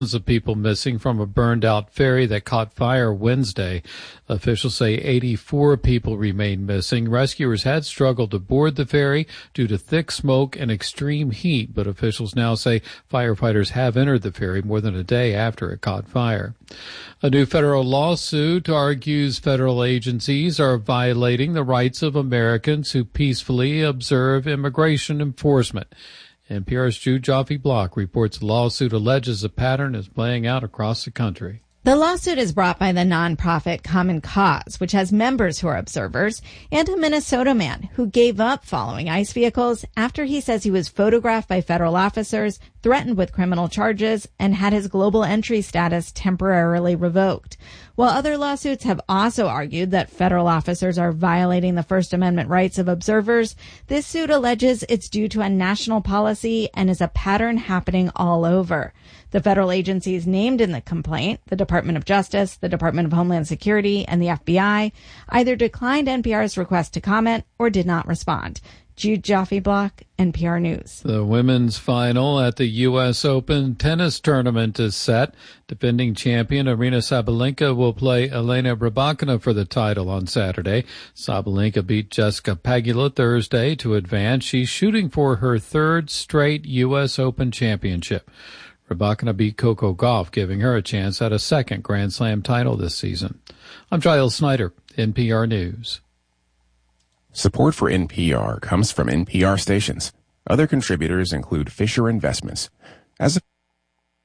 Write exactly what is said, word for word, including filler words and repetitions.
Of people missing from a burned-out ferry that caught fire Wednesday. Officials say eighty-four people remain missing. Rescuers had struggled to board the ferry due to thick smoke and extreme heat, but officials now say firefighters have entered the ferry more than a day after it caught fire. A new federal lawsuit argues federal agencies are violating the rights of Americans who peacefully observe immigration enforcement. N P R's Jude Joffe-Block reports the lawsuit alleges a pattern is playing out across the country. The lawsuit is brought by the nonprofit Common Cause, which has members who are observers, and a Minnesota man who gave up following ICE vehicles after he says he was photographed by federal officers, threatened with criminal charges, and had his global entry status temporarily revoked. While other lawsuits have also argued that federal officers are violating the First Amendment rights of observers, this suit alleges it's due to a national policy and is a pattern happening all over. The federal agencies named in the complaint, the Department of Justice, the Department of Homeland Security, and the F B I, either declined N P R's request to comment or did not respond. Jude Joffe-Block, N P R News. The women's final at the U S Open tennis tournament is set. Defending champion Aryna Sabalenka will play Elena Rybakina for the title on Saturday. Sabalenka beat Jessica Pegula Thursday to advance. She's shooting for her third straight U S Open championship. Rybakina beat Coco Gauff, giving her a chance at a second Grand Slam title this season. I'm Giles Snyder, N P R News. Support for N P R comes from N P R stations. Other contributors include Fisher Investments. As a